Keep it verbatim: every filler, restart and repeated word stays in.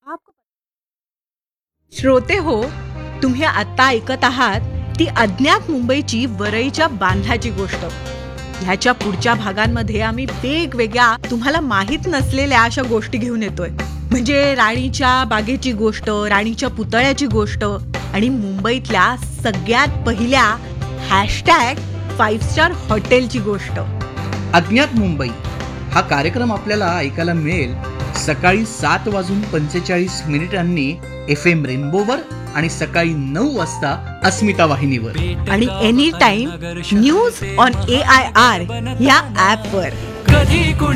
श्रोते हो, तुम्ही आता ऐकत आहात ती अज्ञात मुंबईची वरईच्या बांधाची गोष्ट. ह्याच्या पुढच्या भागांमध्ये आम्ही वेगवेगळ्या तुम्हाला माहित नसलेल्या अशा गोष्टी घेऊन येतोय. म्हणजे राणीच्या बागेची गोष्ट, राणीच्या पुतळ्याची गोष्ट आणि मुंबईतल्या सगळ्यात पहिल्या हॅशटॅग फाईव्ह स्टार हॉटेलची गोष्ट. अज्ञात मुंबई हा कार्यक्रम आपल्याला ऐकायला मिळेल सकाळी सात वाजून पंचेचाळीस मिनिटांनी एफ एम रेनबोवर आणि सकाळी नऊ वाजता अस्मिता वाहिनीवर आणि any time news on A I R या ऍपवर. कधी